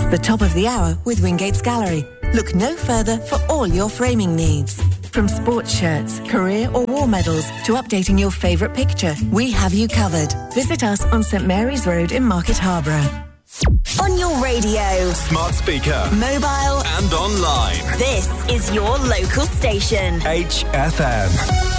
The top of the hour with Wingate's Gallery. Look no further for all your framing needs. From sports shirts, career or war medals to updating your favourite picture, we have you covered. Visit us on St Mary's Road in Market Harborough. On your radio, smart speaker, mobile and online. This is your local station. HFM.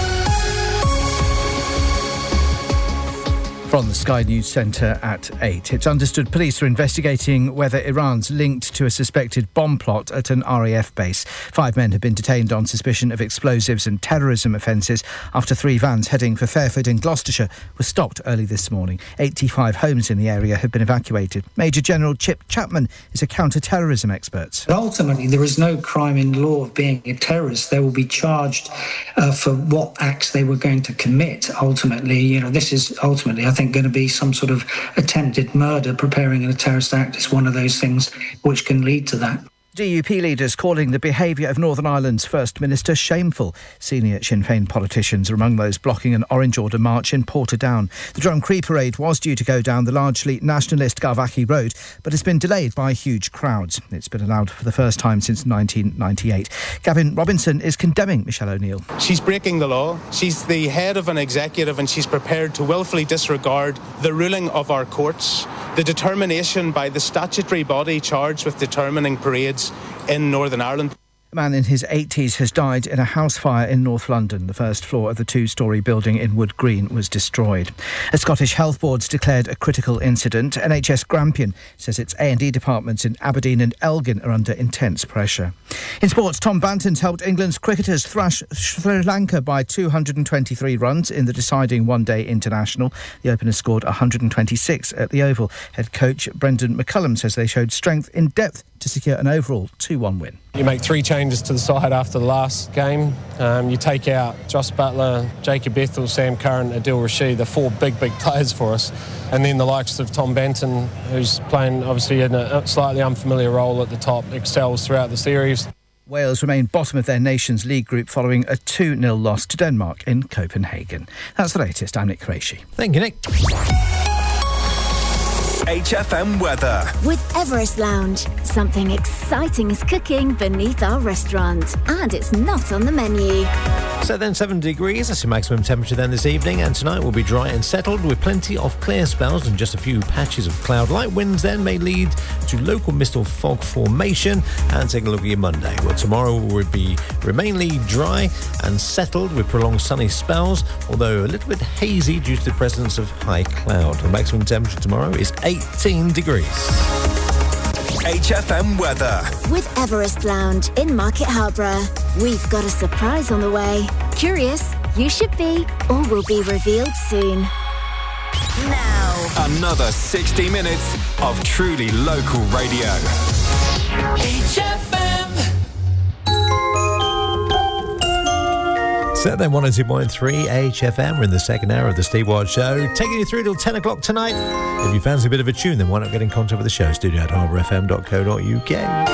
From the Sky News Centre at 8. It's understood police are investigating whether Iran's linked to a suspected bomb plot at an RAF base. 5 men have been detained on suspicion of explosives and terrorism offences after 3 vans heading for Fairford in Gloucestershire were stopped early this morning. 85 homes in the area have been evacuated. Major General Chip Chapman is a counter-terrorism expert. Ultimately, there is no crime in law of being a terrorist. They will be charged for what acts they were going to commit. Ultimately, this is ultimately, I think, going to be some sort of attempted murder. Preparing a terrorist act is one of those things which can lead to that. DUP leaders calling the behaviour of Northern Ireland's First Minister shameful. Senior Sinn Féin politicians are among those blocking an Orange Order march in Portadown. The Drumcree parade was due to go down the largely nationalist Galvackie Road, but has been delayed by huge crowds. It's been allowed for the first time since 1998. Gavin Robinson is condemning Michelle O'Neill. She's breaking the law. She's the head of an executive and she's prepared to willfully disregard the ruling of our courts, the determination by the statutory body charged with determining parades in Northern Ireland. A man in his 80s has died in a house fire in North London. The first floor of the 2-storey building in Wood Green was destroyed. A Scottish Health Board's declared a critical incident. NHS Grampian says its A&E departments in Aberdeen and Elgin are under intense pressure. In sports, Tom Banton's helped England's cricketers thrash Sri Lanka by 223 runs in the deciding one-day international. The opener scored 126 at the Oval. Head coach Brendan McCullum says they showed strength in depth to secure an overall 2-1 win. You make 3 changes to the side after the last game. You take out Joss Butler, Jacob Ethel, Sam Curran, Adil Rashid, the 4 big players for us. And then the likes of Tom Banton, who's playing obviously in a slightly unfamiliar role at the top, excels throughout the series. Wales remain bottom of their Nations League group following a 2-0 loss to Denmark in Copenhagen. That's the latest. I'm Nick Qureshi. Thank you, Nick. HFM weather. With Everest Lounge, something exciting is cooking beneath our restaurant, and it's not on the menu. So then 7 degrees, that's your maximum temperature then this evening, and tonight will be dry and settled with plenty of clear spells and just a few patches of cloud. Light winds then may lead to local mist or fog formation. And take a look at your Monday. Well, tomorrow will be remainly dry and settled with prolonged sunny spells, although a little bit hazy due to the presence of high cloud. The maximum temperature tomorrow is 18 degrees. HFM weather. With Everest Lounge in Market Harborough. We've got a surprise on the way. Curious? You should be. All will be revealed soon. Now. Another 60 minutes of truly local radio. HFM. So then 102.3 HFM. We're in the second hour of the Steve Watt Show, taking you through till 10 o'clock tonight. If you fancy a bit of a tune, then why not get in contact with the show, studio@harbourfm.co.uk.